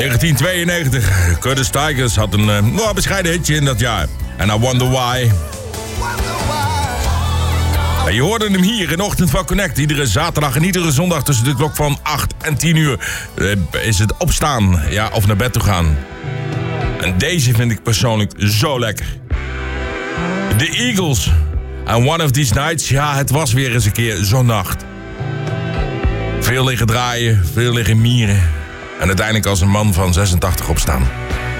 1992. Curtis Tigers had een bescheiden hitje in dat jaar. En I Wonder Why. En je hoorde hem hier in de Ochtend van Connect. Iedere zaterdag en iedere zondag tussen de klok van 8 en 10 uur is het opstaan, ja, of naar bed toe gaan. En deze vind ik persoonlijk zo lekker. The Eagles. And One of These Nights, ja, het was weer eens een keer zo'n nacht. Veel liggen draaien, veel liggen mieren. En uiteindelijk als een man van 86 opstaan.